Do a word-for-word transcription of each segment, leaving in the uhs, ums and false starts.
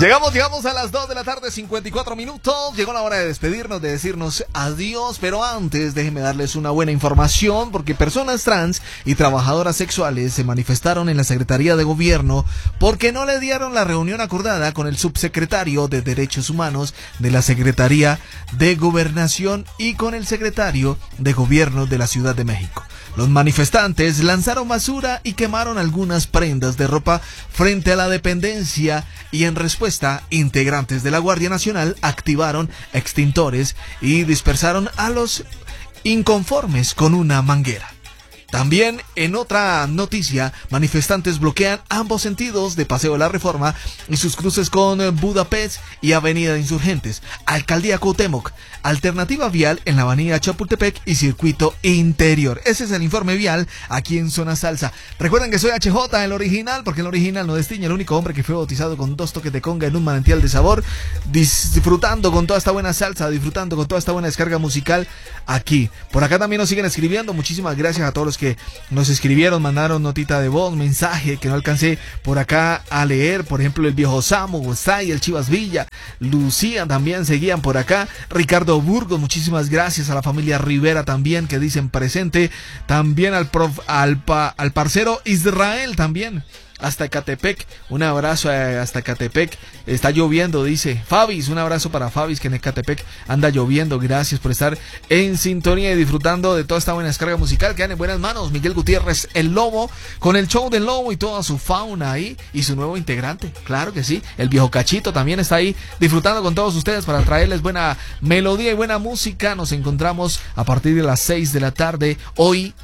Llegamos, llegamos a las dos de la tarde, cincuenta y cuatro minutos. Llegó la hora de despedirnos, de decirnos adiós. Pero antes, déjenme darles una buena información, porque personas trans y trabajadoras sexuales se manifestaron en la Secretaría de Gobierno porque no le dieron la reunión acordada con el subsecretario de Derechos Humanos de la Secretaría de Gobernación y con el secretario de Gobierno de la Ciudad de México. Los manifestantes lanzaron basura y quemaron algunas prendas de ropa frente a la dependencia y en respuesta, integrantes de la Guardia Nacional activaron extintores y dispersaron a los inconformes con una manguera. También, en otra noticia, manifestantes bloquean ambos sentidos de Paseo de la Reforma y sus cruces con Budapest y Avenida Insurgentes, Alcaldía Cuauhtémoc, alternativa vial en la Avenida Chapultepec y Circuito Interior. Ese es el informe vial aquí en Zona Salsa. Recuerden que soy H J, el original, porque el original no destiña, el único hombre que fue bautizado con dos toques de conga en un manantial de sabor, disfrutando con toda esta buena salsa, disfrutando con toda esta buena descarga musical aquí. Por acá también nos siguen escribiendo. Muchísimas gracias a todos los que que nos escribieron, mandaron notita de voz, mensaje que no alcancé por acá a leer. Por ejemplo, el viejo Samo, Gustay, el Chivas Villa, Lucía también seguían por acá, Ricardo Burgos, muchísimas gracias a la familia Rivera también que dicen presente, también al prof, al, pa, al parcero Israel también. Hasta Ecatepec, un abrazo hasta Ecatepec, está lloviendo, dice Fabis, un abrazo para Fabis que en Ecatepec anda lloviendo, gracias por estar en sintonía y disfrutando de toda esta buena descarga musical. Quedan en buenas manos Miguel Gutiérrez, el Lobo, con el show del Lobo y toda su fauna ahí, y su nuevo integrante, claro que sí, el viejo Cachito también está ahí disfrutando con todos ustedes para traerles buena melodía y buena música. Nos encontramos a partir de las seis de la tarde, hoy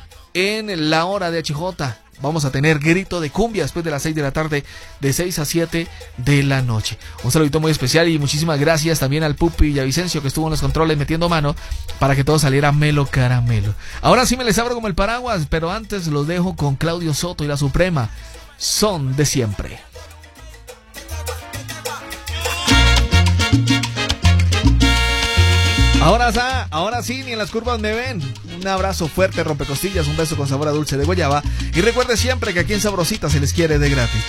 en la hora de H J. Vamos a tener grito de cumbia después de las seis de la tarde, de seis a siete de la noche. Un saludito muy especial y muchísimas gracias también al Pupi y a Vicencio que estuvo en los controles metiendo mano para que todo saliera melo caramelo. Ahora sí me les abro como el paraguas, pero antes los dejo con Claudio Soto y La Suprema. Son de siempre. Ahora, ahora sí, ni en las curvas me ven. Un abrazo fuerte, rompecostillas, un beso con sabor a dulce de guayaba. Y recuerde siempre que aquí en Sabrosita se les quiere de gratis.